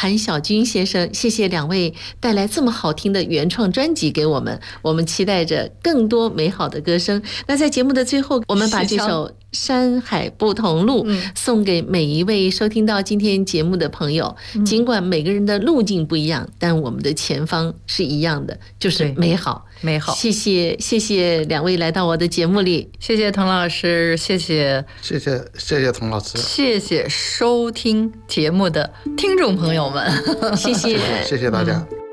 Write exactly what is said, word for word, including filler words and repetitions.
韩小军先生，谢谢两位带来这么好听的原创专辑给我们，我们期待着更多美好的歌声。那在节目的最后，我们把这首山海不同路送给每一位收听到今天节目的朋友，尽管每个人的路径不一样，但我们的前方是一样的，就是美好美好。 谢谢谢谢两位来到我的节目里， 谢谢滕老师，谢谢谢谢谢谢滕老师， 谢谢收听节目的听众朋友们， 谢谢谢谢大家。嗯